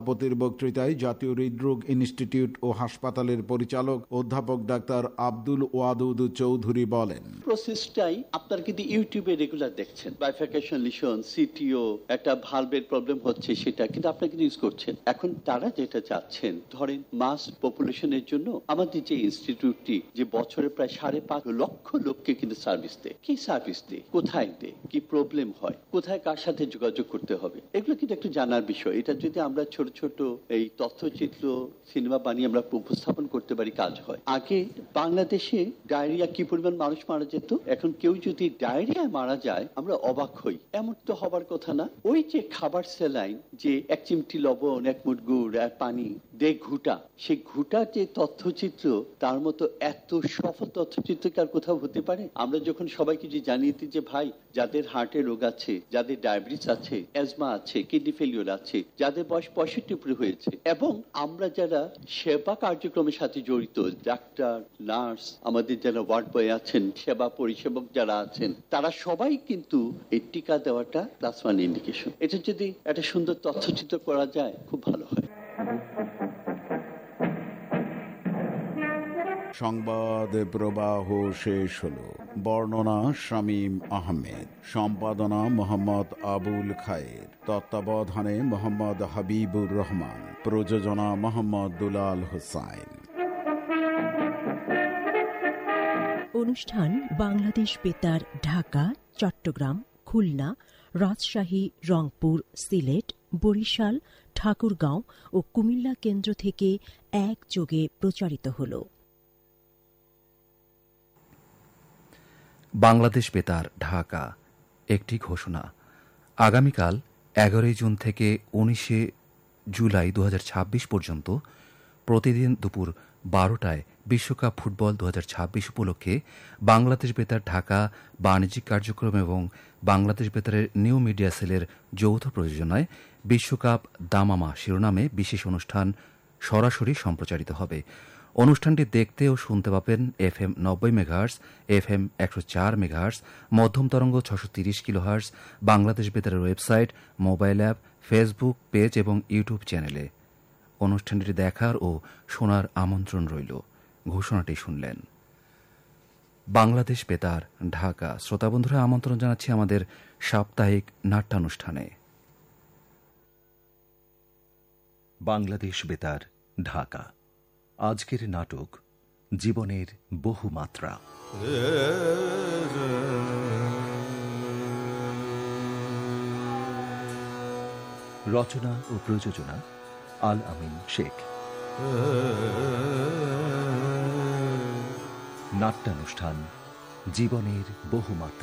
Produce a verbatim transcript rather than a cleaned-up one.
সভাপতির বক্তৃতায় জাতীয় হৃদরোগ ইনস্টিটিউট ও হাসপাতালের পরিচালক অধ্যাপক ডাক্তার আব্দুল ওয়াদুদ চৌধুরী বলেন, প্রসেসটাই আপনার কিন্তু ইউটিউবে রেগুলার দেখছেন, বাইফার্কেশন লিশন, সিটিও, একটা ভালভের প্রবলেম হচ্ছে সেটা কিন্তু আপনারা কিন্তু ইউজ করছেন। এখন তারা যেটা চাচ্ছেন, ধরেন মাস পপুলেশনের জন্য আমাদের যে ইনস্টিটিউটটি যে বছরে প্রায় সাড়ে পাঁচ লক্ষ লোককে কিন্তু সার্ভিস দেয়। কি সার্ভিস দেয়, কোথায় দেয়, কি প্রবলেম হয়, কোথায় কার সাথে যোগাযোগ করতে হবে, এগুলো কিন্তু একটু জানার বিষয়। এটা যদি আমরা ছোট ছোট এই তথ্যচিত্র সিনেমা বানিয়ে আমরা উপস্থাপন করতে পারি, কাজ হয়। আগে বাংলাদেশে ডায়রিয়া কি পরিমাণ মানুষ মারা যেত, এখন কেউ যদি ডায়রিয়া মারা যায় আমরা অবাক হই। এমন তো হবার কথা না। ওই যে খাবার স্যালাইন, যে এক চিমটি লবণ, এক মুঠ গুড় আর পানি দে ঘুটা, সেই ঘুটার যে তথ্যচিত্র, তার মতো এত সফল তথ্যচিত্র কি আর কোথাও হতে পারে? আমরা যখন সবাইকে যে জানিয়ে দিই যে ভাই, যাদের হার্টের রোগ আছে, যাদের ডায়াবেটিস আছে, অ্যাজমা আছে, কিডনি ফেলিওর আছে, যাদের বয়স পঁয়ষট্টি উপরে হয়েছে, এবং আমরা যারা সেবা কার্যক্রমের সাথে জড়িত, ডাক্তার, নার্স, আমাদের যারা ওয়ার্ড বয় আছেন, সেবা পরিষেবক যারা আছেন, তারা সবাই কিন্তু এই টিকা দেওয়াটা ক্লাস ওয়ান ইন্ডিকেশন। এটা যদি একটা সুন্দর তথ্যচিত্র করা যায়, খুব ভালো হয়। সংবাদ প্রবাহ শেষ হলো। বর্ণনা শামীম আহমেদ, সম্পাদনা মোহাম্মদ আবুল খায়ের, তত্ত্বাবধানে মোহাম্মদ হাবিবুর রহমান, প্রযোজনা মোহাম্মদ দুলাল হোসাইন। অনুষ্ঠান বাংলাদেশ বেতার ঢাকা, চট্টগ্রাম, খুলনা, রাজশাহী, রংপুর, সিলেট, বরিশাল, ঠাকুরগাঁও ও কুমিল্লা কেন্দ্র থেকে একযোগে প্রচারিত হল। বাংলাদেশ বেতার ঢাকা। একটি ঘোষণা। আগামীকাল এগারোই জুন থেকে উনিশে জুলাই দু হাজার ছাব্বিশ পর্যন্ত প্রতিদিন দুপুর বারোটায় বিশ্বকাপ ফুটবল দু হাজার ছাব্বিশ উপলক্ষে বাংলাদেশ বেতার ঢাকা বাণিজ্যিক কার্যক্রম এবং বাংলাদেশ বেতারের নিউ মিডিয়া সেলের যৌথ প্রযোজনায় বিশ্বকাপ দামামা শিরোনামে বিশেষ অনুষ্ঠান সরাসরি সম্প্রচারিত হবে। অনুষ্ঠানটি দেখতে ও শুনতে পাবেন এফ এম নব্বই মেগাহার্স, এফ এম একশো চার মেগাহার্স, মধ্যম তরঙ্গ ছশো তিরিশ kilohertz, Bangladesh বেতারের website, mobile app, Facebook page এবং ইউটিউব চ্যানেলে। অনুষ্ঠানটি দেখার ও শোনার আমন্ত্রণ রইল। ঘোষণাটি শুনলেন। বাংলাদেশ বেতার ঢাকা। শ্রোতাবন্ধুরা, আমন্ত্রণ জানাচ্ছি আমাদের সাপ্তাহিক নাট্যানুষ্ঠানে। বাংলাদেশ বেতার ঢাকা। আজকের নাটক জীবনের বহু মাত্রা। রচনা ও প্রযোজনা আল আমিন শেখ। নাট্যানুষ্ঠান জীবনের বহু মাত্রা।